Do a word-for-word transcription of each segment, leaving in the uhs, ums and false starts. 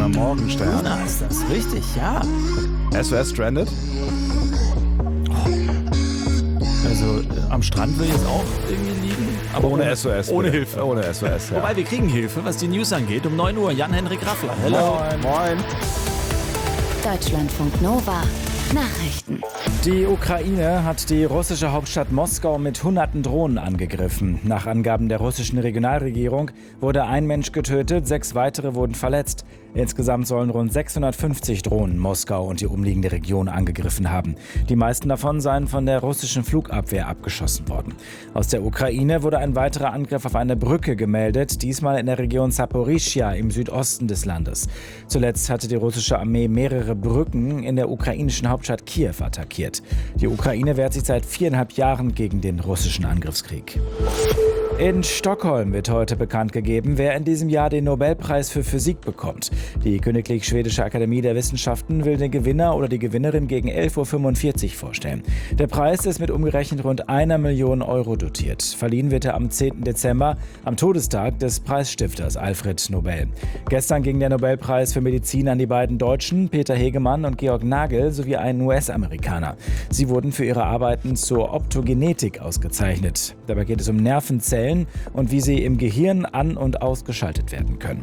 Morgenstern. Na, ist das richtig, ja. S O S Stranded? Also äh, am Strand will ich jetzt auch irgendwie liegen. Aber ohne S O S. Ohne bitte. Hilfe. Ohne S O S, ja. Wobei, wir kriegen Hilfe, was die News angeht. Um neun Uhr, Jan-Henrik Raffler. Hello. Moin. Moin. Deutschlandfunk Nova. Nachrichten. Die Ukraine hat die russische Hauptstadt Moskau mit hunderten Drohnen angegriffen. Nach Angaben der russischen Regionalregierung wurde ein Mensch getötet, sechs weitere wurden verletzt. Insgesamt sollen rund sechshundertfünfzig Drohnen Moskau und die umliegende Region angegriffen haben. Die meisten davon seien von der russischen Flugabwehr abgeschossen worden. Aus der Ukraine wurde ein weiterer Angriff auf eine Brücke gemeldet, diesmal in der Region Saporischschja im Südosten des Landes. Zuletzt hatte die russische Armee mehrere Brücken in der ukrainischen Hauptstadt Kiew attackiert. Die Ukraine wehrt sich seit viereinhalb Jahren gegen den russischen Angriffskrieg. In Stockholm wird heute bekannt gegeben, wer in diesem Jahr den Nobelpreis für Physik bekommt. Die Königlich Schwedische Akademie der Wissenschaften will den Gewinner oder die Gewinnerin gegen elf Uhr fünfundvierzig vorstellen. Der Preis ist mit umgerechnet rund einer Million Euro dotiert. Verliehen wird er am zehnten Dezember, am Todestag des Preisstifters Alfred Nobel. Gestern ging der Nobelpreis für Medizin an die beiden Deutschen, Peter Hegemann und Georg Nagel, sowie einen U S-Amerikaner. Sie wurden für ihre Arbeiten zur Optogenetik ausgezeichnet. Dabei geht es um Nervenzellen und wie sie im Gehirn an- und ausgeschaltet werden können.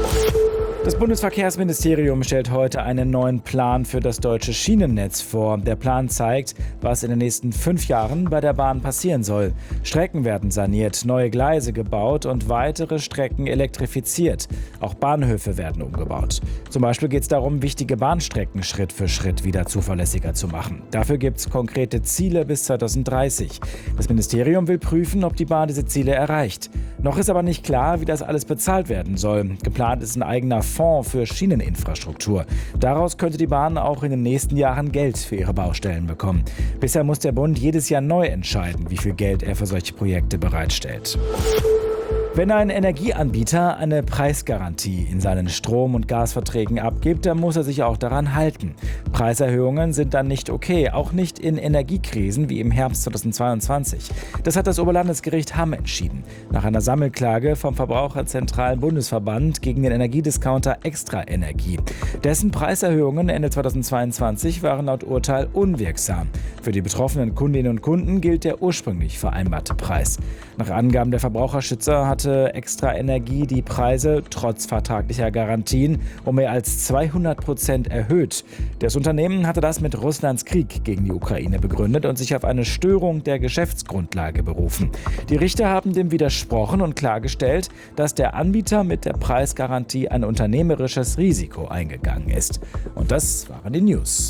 Das Bundesverkehrsministerium stellt heute einen neuen Plan für das deutsche Schienennetz vor. Der Plan zeigt, was in den nächsten fünf Jahren bei der Bahn passieren soll. Strecken werden saniert, neue Gleise gebaut und weitere Strecken elektrifiziert. Auch Bahnhöfe werden umgebaut. Zum Beispiel geht es darum, wichtige Bahnstrecken Schritt für Schritt wieder zuverlässiger zu machen. Dafür gibt es konkrete Ziele bis zweitausenddreißig. Das Ministerium will prüfen, ob die Bahn diese Ziele erreicht. Noch ist aber nicht klar, wie das alles bezahlt werden soll. Geplant ist ein eigener Fonds für Schieneninfrastruktur. Daraus könnte die Bahn auch in den nächsten Jahren Geld für ihre Baustellen bekommen. Bisher muss der Bund jedes Jahr neu entscheiden, wie viel Geld er für solche Projekte bereitstellt. Wenn ein Energieanbieter eine Preisgarantie in seinen Strom- und Gasverträgen abgibt, dann muss er sich auch daran halten. Preiserhöhungen sind dann nicht okay, auch nicht in Energiekrisen wie im Herbst zweitausendzweiundzwanzig. Das hat das Oberlandesgericht Hamm entschieden. Nach einer Sammelklage vom Verbraucherzentralen Bundesverband gegen den Energiediscounter Extra Energie. Dessen Preiserhöhungen Ende zweitausendzweiundzwanzig waren laut Urteil unwirksam. Für die betroffenen Kundinnen und Kunden gilt der ursprünglich vereinbarte Preis. Nach Angaben der Verbraucherschützer hatte Extra Energie die Preise trotz vertraglicher Garantien um mehr als zweihundert Prozent erhöht. Das Unternehmen hatte das mit Russlands Krieg gegen die Ukraine begründet und sich auf eine Störung der Geschäftsgrundlage berufen. Die Richter haben dem widersprochen und klargestellt, dass der Anbieter mit der Preisgarantie ein unternehmerisches Risiko eingegangen ist. Und das waren die News.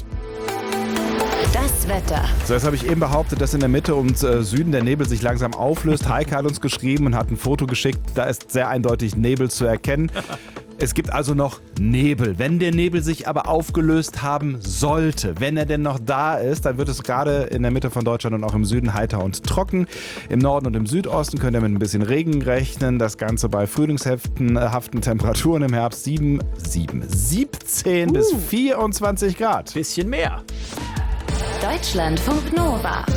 Das Wetter. So, jetzt habe ich eben behauptet, dass in der Mitte und äh, Süden der Nebel sich langsam auflöst. Heike hat uns geschrieben und hat ein Foto geschickt. Da ist sehr eindeutig Nebel zu erkennen. Es gibt also noch Nebel. Wenn der Nebel sich aber aufgelöst haben sollte, wenn er denn noch da ist, dann wird es gerade in der Mitte von Deutschland und auch im Süden heiter und trocken. Im Norden und im Südosten könnt ihr mit ein bisschen Regen rechnen. Das Ganze bei frühlingshaften haften Temperaturen im Herbst sieben, sieben, siebzehn uh. bis vierundzwanzig Grad. Bisschen mehr. Deutschlandfunk Nova.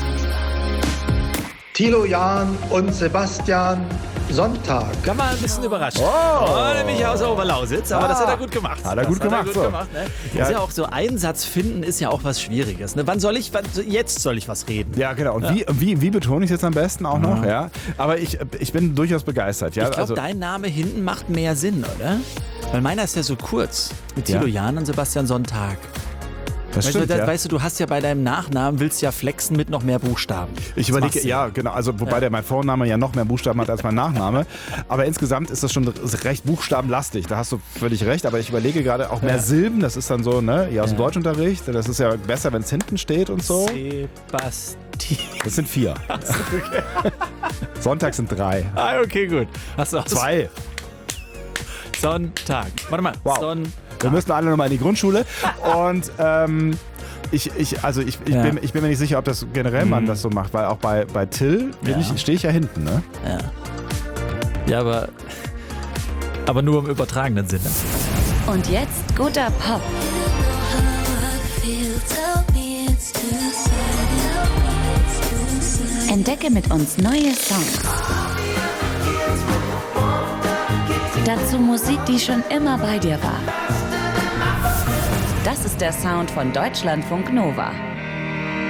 Thilo Jahn und Sebastian Sonntag. Kann man ein bisschen überrascht. Oh. oh nämlich aus Oberlausitz, aber ah. das hat er gut gemacht. Hat er gut das gemacht. Hat er gut so. gemacht ne? ja. Ist ja auch so, Einsatz finden ist ja auch was Schwieriges. Ne? Wann soll ich, wann, jetzt soll ich was reden. Ja, genau. Und ja. Wie, wie, wie betone ich es jetzt am besten auch noch? Ja. Aber ich, ich bin durchaus begeistert. Ja? Ich glaube, also, dein Name hinten macht mehr Sinn, oder? Weil meiner ist ja so kurz. Mit Thilo ja. Jahn und Sebastian Sonntag. Das weißt, stimmt, du, da, ja. weißt du, du hast ja bei deinem Nachnamen, willst ja flexen mit noch mehr Buchstaben. Ich überlege, ja, genau, also wobei ja. der mein Vorname ja noch mehr Buchstaben hat als mein Nachname. Aber insgesamt ist das schon recht buchstabenlastig, da hast du völlig recht. Aber ich überlege gerade auch mehr ja. Silben, das ist dann so, ne, hier aus dem ja. Deutschunterricht. Das ist ja besser, wenn es hinten steht und so. Sebastian. Das sind vier. Okay. Sonntag sind drei. Ah, okay, gut. Hast du auch Zwei. Sonntag. Warte mal. Wow. Sonntag. Wir müssen alle nochmal in die Grundschule. Und ähm, ich, ich, also ich, ich, ja. bin, ich bin mir nicht sicher, ob das generell man mhm. das so macht, weil auch bei, bei Till ja. stehe ich ja hinten, ne? Ja. Ja, aber, aber nur im übertragenen Sinne. Und jetzt guter Pop. Entdecke mit uns neue Songs. Dazu Musik, die schon immer bei dir war. Das ist der Sound von Deutschlandfunk Nova.